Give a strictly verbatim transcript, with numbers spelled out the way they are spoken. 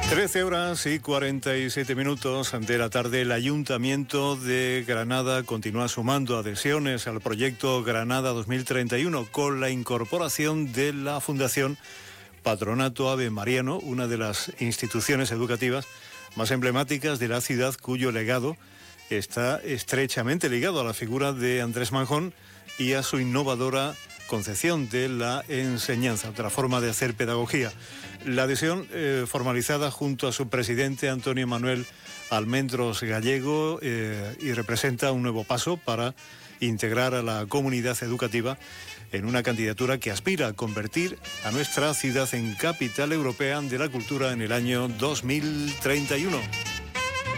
trece horas y cuarenta y siete minutos de la tarde. El Ayuntamiento de Granada continúa sumando adhesiones al proyecto Granada dos mil treinta y uno con la incorporación de la Fundación Patronato Ave Mariano, una de las instituciones educativas más emblemáticas de la ciudad, cuyo legado está estrechamente ligado a la figura de Andrés Manjón y a su innovadora concepción de la enseñanza, otra forma de hacer pedagogía. La adhesión eh, formalizada junto a su presidente Antonio Manuel Almendros Gallego eh, y representa un nuevo paso para integrar a la comunidad educativa en una candidatura que aspira a convertir a nuestra ciudad en capital europea de la cultura en el año dos mil treinta y uno.